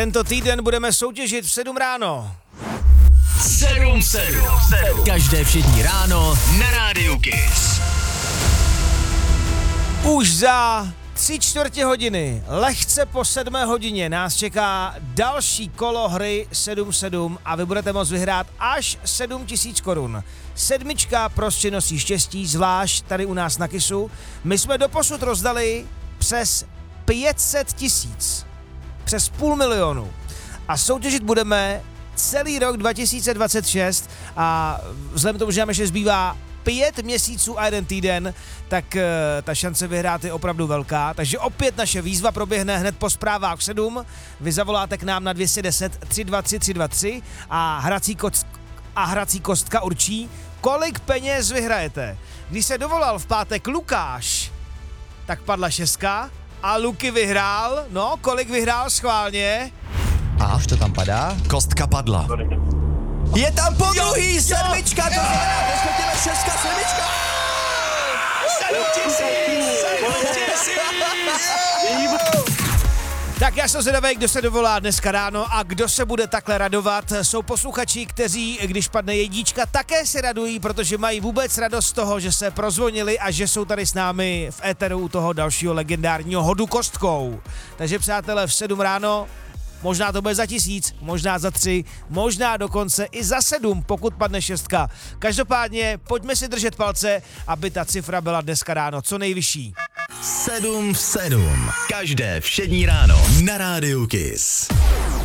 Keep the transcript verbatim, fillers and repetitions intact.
Tento týden budeme soutěžit v sedm ráno. sedm sedm. Každé všední ráno na Rádiu Kiss. Už za tři čtvrtě hodiny, lehce po sedmé hodině, nás čeká další kolo hry sedm sedm a vy budete moct vyhrát až sedm tisíc korun. Sedmička prostě nosí štěstí, zvlášť tady u nás na Kissu. My jsme doposud rozdali přes pět set tisíc, přes půl milionu. A soutěžit budeme celý rok dva tisíce dvacet šest a vzhledem k tomu, že nám ještě zbývá pět měsíců a jeden týden, tak uh, ta šance vyhrát je opravdu velká. Takže opět naše výzva proběhne hned po zprávách v sedm. Vy zavoláte k nám na dvě set deset tři dva tři tři dva tři a hrací, koc- a hrací kostka určí, kolik peněz vyhrajete. Když se dovolal v pátek Lukáš, tak padla šestka a Luky vyhrál. No, kolik vyhrál schválně? A už to tam padá. Kostka padla. Je tam po druhý sedmička, to znamená, respektive šestka, sedmička. Tak já jsem zvědavý, kdo se dovolá dneska ráno a kdo se bude takhle radovat. Jsou posluchači, kteří, když padne jednička, také se radují, protože mají vůbec radost z toho, že se prozvonili a že jsou tady s námi v éteru u toho dalšího legendárního hodu kostkou. Takže přátelé, v sedm ráno, možná to bude za tisíc, možná za tři, možná dokonce i za sedm, pokud padne šestka. Každopádně pojďme si držet palce, aby ta cifra byla dneska ráno co nejvyšší. sedm sedm. Každé všední ráno na Rádiu Kiss.